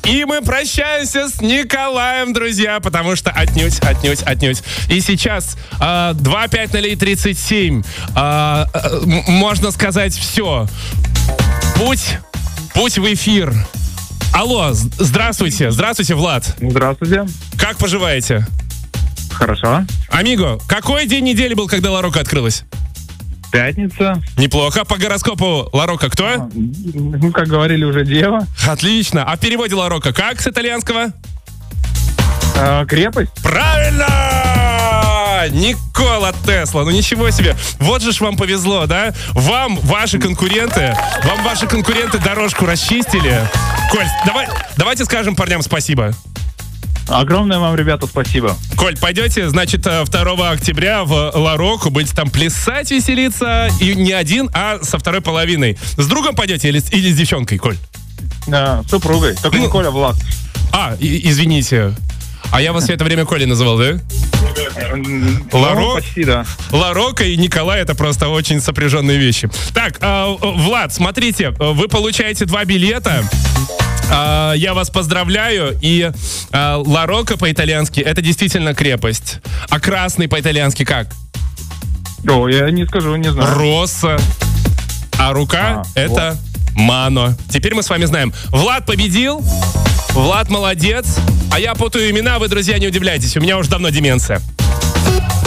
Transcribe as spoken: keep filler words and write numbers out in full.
И мы прощаемся с Николаем, друзья, потому что отнюдь, отнюдь, отнюдь. И сейчас э, два пять ноль тридцать семь. Э, э, можно сказать все. Путь, путь в эфир. Алло, здравствуйте, здравствуйте, Влад. Здравствуйте. Как поживаете? Хорошо. Амиго, какой день недели был, когда Ларока открылась? Пятница. Неплохо. По гороскопу Ларока кто? Ну, как говорили, уже дева. Отлично. А в переводе Ларока как с итальянского? А, крепость. Правильно! Никола Тесла. Ну ничего себе. Вот же ж вам повезло, да? Вам ваши конкуренты, вам ваши конкуренты дорожку расчистили. Коль, давай, давайте скажем парням спасибо. Огромное вам, ребята, спасибо. Коль, пойдете, значит, второго октября в Лароку, будете там плясать, веселиться, и не один, а со второй половиной. С другом пойдете или, или с девчонкой, Коль? Да, с супругой. Только не Коля, Влад. А, и, извините. А я вас все это время Колей называл, да? Ларо... Ну, почти, да. Ларока и Николай — это просто очень сопряженные вещи. Так, э, Влад, смотрите, вы получаете два билета. Uh, я вас поздравляю. И uh, Ларока по-итальянски — это действительно крепость. А красный по-итальянски как? О, я не скажу, не знаю. Росса. А рука а, — это вот. Мано. Теперь мы с вами знаем. Влад победил. Влад молодец. А я путаю имена, вы, друзья, не удивляйтесь. У меня уже давно деменция.